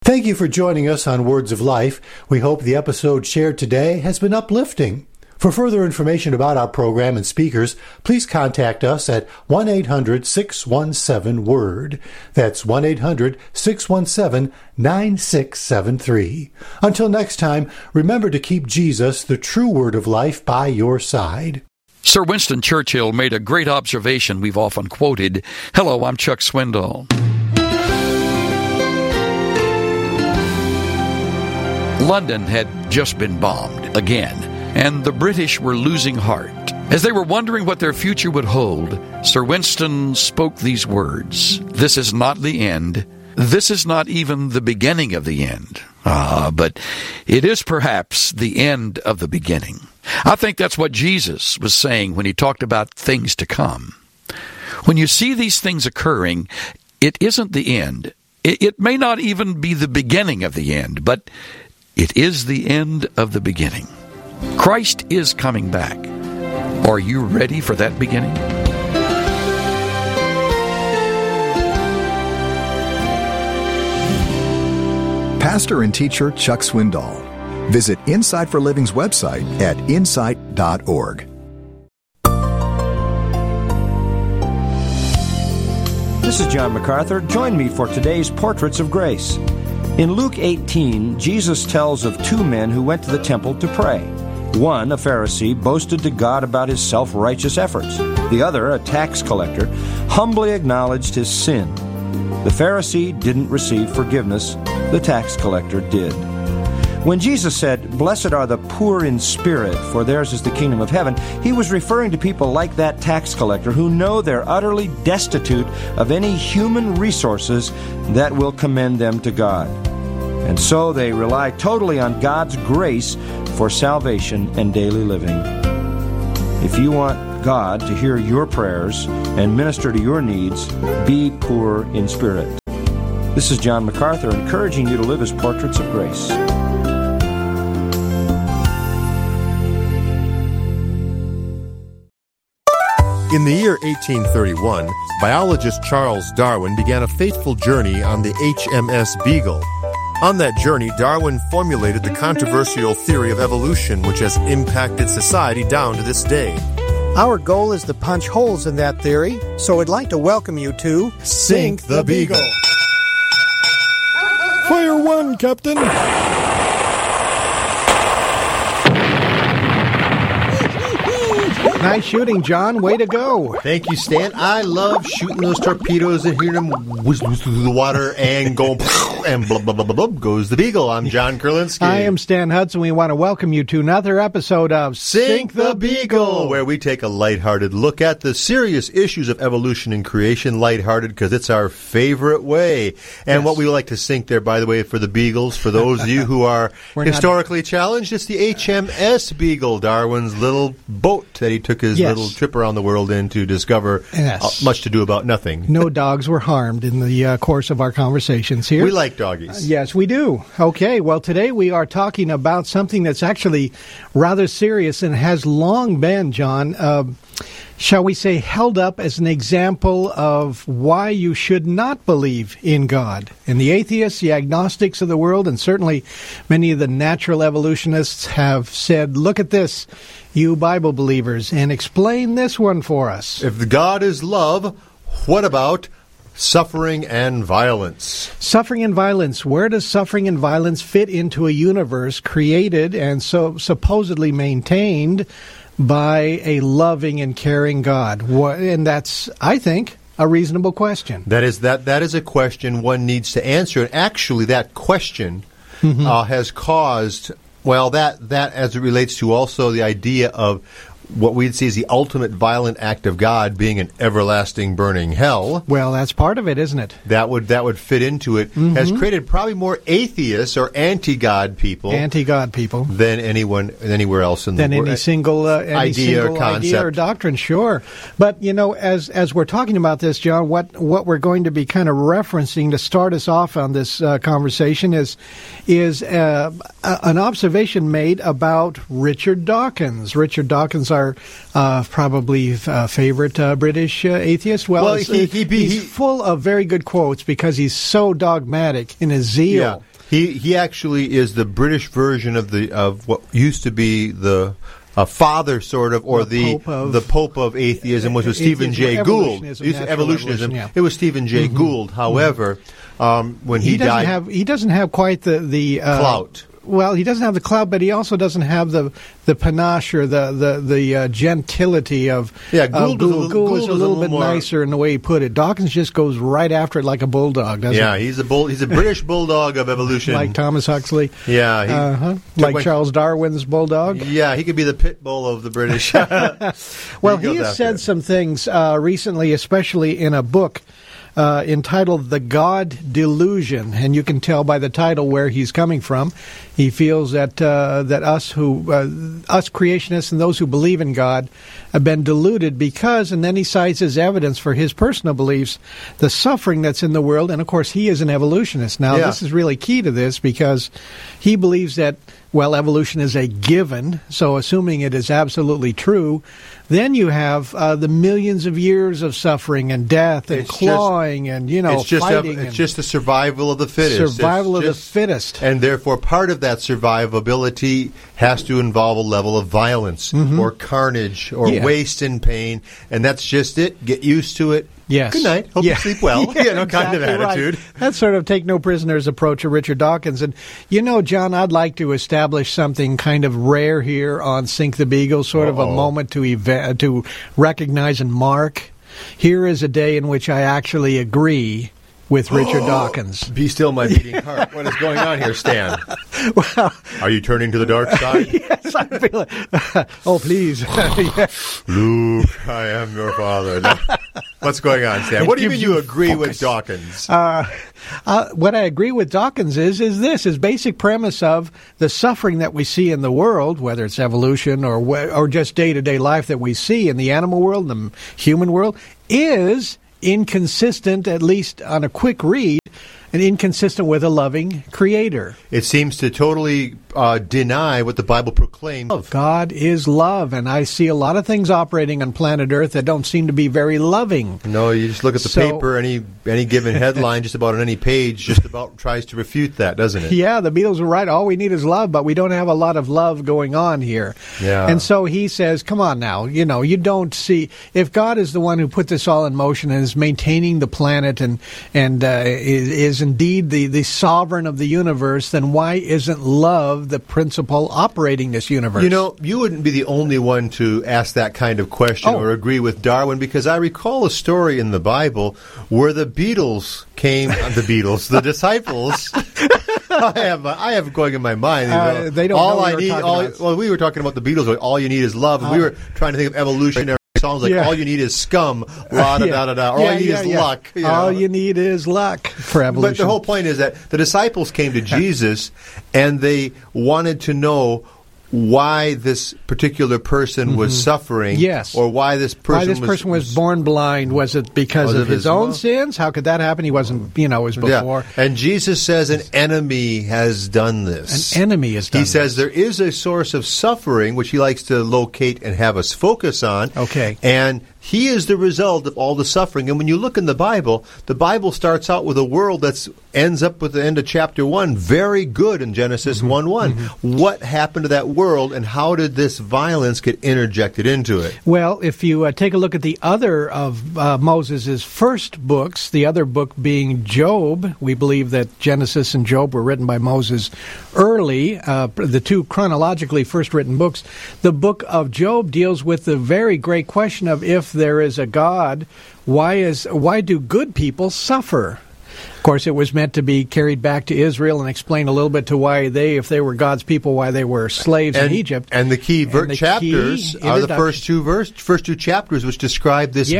Thank you for joining us on Words of Life. We hope the episode shared today has been uplifting. For further information about our program and speakers, please contact us at 1-800-617-WORD. That's 1-800-617-9673. Until next time, remember to keep Jesus, the true Word of Life, by your side. Sir Winston Churchill made a great observation we've often quoted. Hello, I'm Chuck Swindoll. London had just been bombed again, and the British were losing heart. As they were wondering what their future would hold, Sir Winston spoke these words: "This is not the end. This is not even the beginning of the end. But it is perhaps the end of the beginning." I think that's what Jesus was saying when he talked about things to come. When you see these things occurring, it isn't the end. It may not even be the beginning of the end, but it is the end of the beginning. Christ is coming back. Are you ready for that beginning? Pastor and teacher Chuck Swindoll. Visit Insight for Living's website at insight.org. This is John MacArthur. Join me for today's Portraits of Grace. In Luke 18, Jesus tells of two men who went to the temple to pray. One, a Pharisee, boasted to God about his self-righteous efforts. The other, a tax collector, humbly acknowledged his sin. The Pharisee didn't receive forgiveness. The tax collector did. When Jesus said, "Blessed are the poor in spirit, for theirs is the kingdom of heaven," he was referring to people like that tax collector who know they're utterly destitute of any human resources that will commend them to God. And so they rely totally on God's grace for salvation and daily living. If you want God to hear your prayers and minister to your needs, be poor in spirit. This is John MacArthur encouraging you to live as portraits of grace. In the year 1831, biologist Charles Darwin began a fateful journey on the HMS Beagle. On that journey, Darwin formulated the controversial theory of evolution, which has impacted society down to this day. Our goal is to punch holes in that theory, so I'd like to welcome you to Sink the Beagle. Fire one, Captain! Nice shooting, John. Way to go. Thank you, Stan. I love shooting those torpedoes and hearing them whiz through the water and go and blah, blah, blah, blah, blah, goes the Beagle. I'm John Kurlinski. I am Stan Hudson. We want to welcome you to another episode of Sink the Beagle, where we take a lighthearted look at the serious issues of evolution and creation. Lighthearted because it's our favorite way. And what we like to sink there, by the way, for the Beagles, for those of you who are historically challenged, it's the HMS Beagle, Darwin's little boat that he took his little trip around the world in to discover much to do about nothing. No dogs were harmed in the course of our conversations here. We like doggies. Yes, we do. Okay, well, today we are talking about something that's actually rather serious and has long been, John, shall we say, held up as an example of why you should not believe in God. And the atheists, the agnostics of the world, and certainly many of the natural evolutionists have said, look at this, you Bible believers, and explain this one for us. If God is love, what about suffering and violence? Suffering and violence. Where does suffering and violence fit into a universe created and so supposedly maintained by a loving and caring God? And that's, I think, a reasonable question. That is a question one needs to answer. And actually, that question has caused, well, that as it relates to also the idea of what we'd see as the ultimate violent act of God being an everlasting burning hell. Well, that's part of it, isn't it? That would fit into it. Has created probably more atheists or anti-God people than anyone anywhere else in the world. Than any single idea or doctrine, sure. But you know, as we're talking about this, John, what we're going to be kind of referencing to start us off on this conversation is an observation made about Richard Dawkins. Richard Dawkins, our probably favorite British atheist. Well, he's full of very good quotes because he's so dogmatic in his zeal. He actually is the British version of what used to be the father, sort of, or the Pope of atheism, which was Stephen Jay Gould. Evolutionism. Yeah. It was Stephen Jay Gould. However, when he died, he doesn't have quite the clout. Well, he doesn't have the clout, but he also doesn't have the panache or the gentility of Gould is a little bit nicer in the way he put it. Dawkins just goes right after it like a bulldog, doesn't he? Yeah, he's a British bulldog of evolution. Like Thomas Huxley. Yeah. Like Charles Darwin's bulldog. Yeah, he could be the pit bull of the British. Well, he has said some things recently, especially in a book entitled The God Delusion, and you can tell by the title where he's coming from. He feels that us creationists and those who believe in God have been deluded because, and then he cites as evidence for his personal beliefs, the suffering that's in the world, and of course he is an evolutionist. Now, this is really key to this because he believes that, well, evolution is a given, so assuming it is absolutely true, then you have the millions of years of suffering and death and clawing and, fighting. It's just the survival of the fittest. Survival of the fittest. And therefore, part of that survivability has to involve a level of violence or carnage or waste and pain, and that's just it. Get used to it. Yes. Good night. Hope you sleep well. Exactly kind of attitude. Right. That's sort of take no prisoners approach of Richard Dawkins. And, John, I'd like to establish something kind of rare here on Sink the Beagle, sort of a moment to recognize and mark. Here is a day in which I actually agree with Richard Dawkins. Be still, my beating heart. What is going on here, Stan? Well, are you turning to the dark side? Yes, I feel it. Oh, please. Luke, I am your father. No. What's going on, Stan? What do you mean you agree with Dawkins? What I agree with Dawkins is this. His basic premise of the suffering that we see in the world, whether it's evolution or just day-to-day life that we see in the animal world, the human world, is inconsistent, at least on a quick read, and inconsistent with a loving creator. It seems to totally deny what the Bible proclaims. God is love, and I see a lot of things operating on planet Earth that don't seem to be very loving. No, you just look at the paper, any given headline, just about on any page, just about tries to refute that, doesn't it? Yeah, the Beatles were right. All we need is love, but we don't have a lot of love going on here. Yeah. And so he says, come on now, you don't see, if God is the one who put this all in motion and is maintaining the planet and is indeed the sovereign of the universe, then why isn't love the principle operating this universe? You wouldn't be the only one to ask that kind of question or agree with Darwin, because I recall a story in the Bible where the disciples. I have going in my mind. They don't all know I need. Well, we were talking about the Beatles. All you need is love. And we were trying to think of evolutionary songs like all you need is scum, la da da da da. All you need is luck. All you need is luck for evolution. But the whole point is that the disciples came to Jesus and they wanted to know why this particular person was suffering, or why this person was born blind. Was it because of his own sins? How could that happen? He wasn't, it was before. Yeah. And Jesus says an enemy has done this. An enemy has done this. He says there is a source of suffering, which he likes to locate and have us focus on. Okay. And he is the result of all the suffering. And when you look in the Bible starts out with a world that ends up with the end of chapter 1, very good in Genesis 1:1. What happened to that world, and how did this violence get interjected into it? Well, if you take a look at the other of Moses' first books, the other book being Job, we believe that Genesis and Job were written by Moses early, the two chronologically first written books. The book of Job deals with the very great question of, if there is a God, why do good people suffer? Of course, it was meant to be carried back to Israel and explain a little bit to why if they were God's people, why they were slaves in Egypt. And the key chapters are the first two chapters, which describe this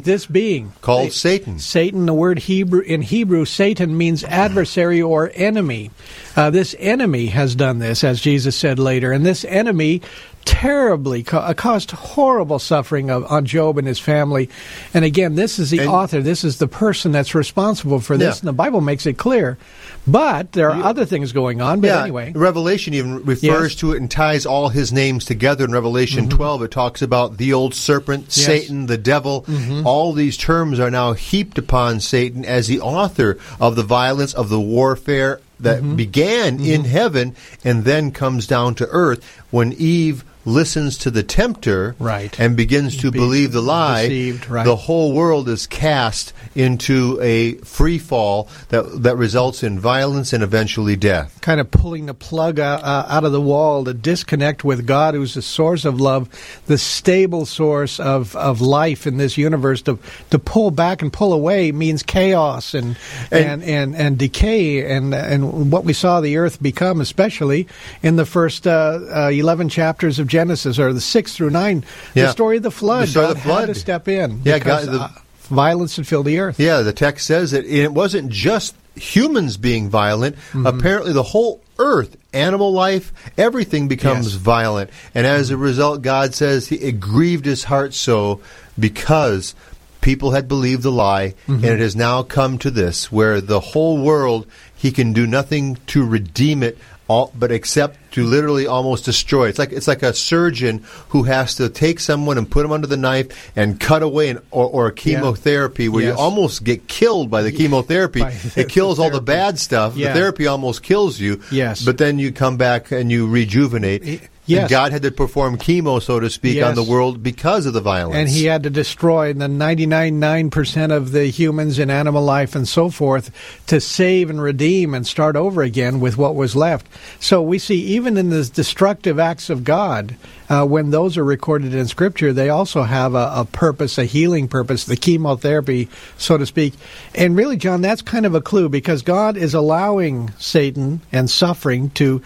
being called Satan. Satan, the word in Hebrew, Satan means adversary or enemy. This enemy has done this, as Jesus said later, and this enemy terribly caused horrible suffering on Job and his family. And again, this is the author. This is the person that's responsible for this. And the Bible makes it clear. But there are other things going on. But anyway. Revelation even refers to it and ties all his names together. In Revelation 12, it talks about the old serpent, Satan, the devil. All these terms are now heaped upon Satan as the author of the violence, of the warfare, that began in heaven and then comes down to earth when Eve listens to the tempter and begins to believe the lie. The whole world is cast into a free fall that results in violence and eventually death. Kind of pulling the plug out of the wall to disconnect with God, who's the source of love, the stable source of life in this universe. To pull back and pull away means chaos and decay, and what we saw the earth become, especially in the first 11 chapters of Genesis, or the 6 through 9, the story of the flood. God had to step in because violence had filled the earth. Yeah, the text says that it wasn't just humans being violent. Apparently the whole earth, animal life, everything becomes violent. And as a result, God says it grieved his heart so because people had believed the lie, and it has now come to this, where the whole world, he can do nothing to redeem it, but except to literally almost destroy. It's like a surgeon who has to take someone and put them under the knife and cut away, or a chemotherapy where you almost get killed by the chemotherapy. It kills all the bad stuff. The therapy almost kills you. But then you come back and you rejuvenate. And God had to perform chemo, so to speak, on the world because of the violence. And he had to destroy the 99.9% of the humans and animal life and so forth to save and redeem and start over again with what was left. So we see even in the destructive acts of God, when those are recorded in Scripture, they also have a purpose, a healing purpose, the chemotherapy, so to speak. And really, John, that's kind of a clue, because God is allowing Satan and suffering to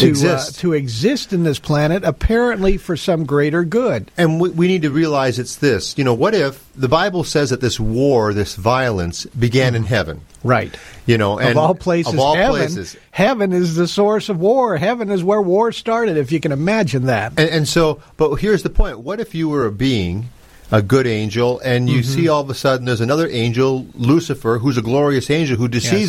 exist in this planet, apparently for some greater good. And we need to realize it's this. What if the Bible says that this war, this violence, began in heaven? Right. And of all places, heaven is the source of war. Heaven is where war started, if you can imagine that. And so, but here's the point. What if you were a being, a good angel, and you see all of a sudden there's another angel, Lucifer, who's a glorious angel, who deceives